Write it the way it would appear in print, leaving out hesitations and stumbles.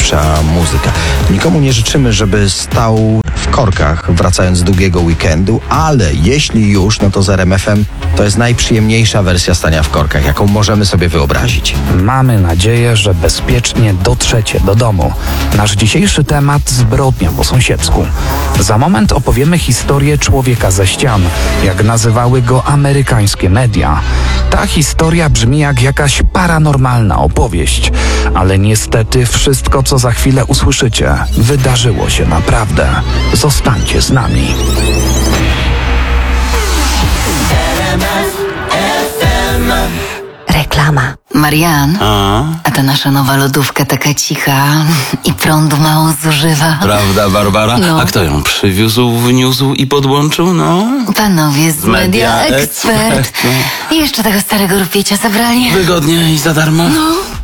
najlepsza muzyka. Nikomu nie życzymy, żeby stał w korkach, wracając z długiego weekendu, ale jeśli już, no to z RMF-em to jest najprzyjemniejsza wersja stania w korkach, jaką możemy sobie wyobrazić. Mamy nadzieję, że bezpiecznie dotrzecie do domu. Nasz dzisiejszy temat: zbrodnia po sąsiedzku. Za moment opowiemy historię człowieka ze ścian, jak nazywały go amerykańskie media. Ta historia brzmi jak jakaś paranormalna opowieść, ale niestety wszystko, co za chwilę usłyszycie, wydarzyło się naprawdę. Zostańcie z nami. Reklama. Marian, a ta nasza nowa lodówka taka cicha i prądu mało zużywa. Prawda, Barbara? No. A kto ją przywiózł, wniósł i podłączył? No. Panowie z Media Expert. I jeszcze tego starego rupiecia zabrali. Wygodnie i za darmo? No.